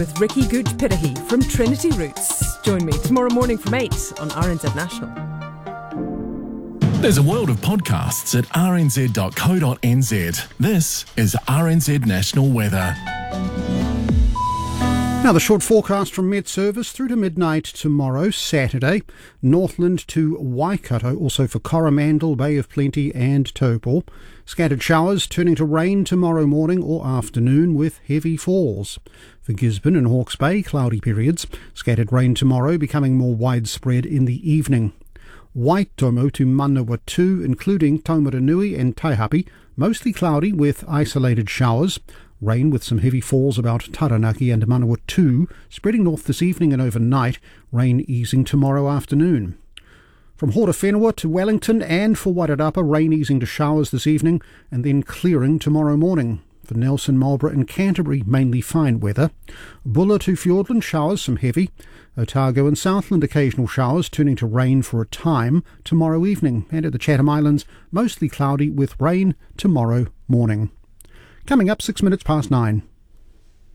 With Ricky Gooch Pirahi from Trinity Roots. Join me tomorrow morning from 8 on RNZ National. There's a world of podcasts at rnz.co.nz. This is RNZ National Weather. Now the short forecast from Met Service through to midnight tomorrow, Saturday. Northland to Waikato, also for Coromandel, Bay of Plenty and Taupo. Scattered showers turning to rain tomorrow morning or afternoon with heavy falls. For Gisborne and Hawke's Bay, cloudy periods. Scattered rain tomorrow becoming more widespread in the evening. Waitomo to Manawatu, including Taumaranui and Taihape, mostly cloudy with isolated showers. Rain with some heavy falls about Taranaki and Manawatu, spreading north this evening and overnight, rain easing tomorrow afternoon. From Horowhenua to Wellington and for Wairarapa, rain easing to showers this evening and then clearing tomorrow morning. For Nelson, Marlborough and Canterbury, mainly fine weather. Bulla to Fiordland, showers, some heavy. Otago and Southland, occasional showers, turning to rain for a time tomorrow evening. And at the Chatham Islands, mostly cloudy with rain tomorrow morning. Coming up 6 minutes past 9.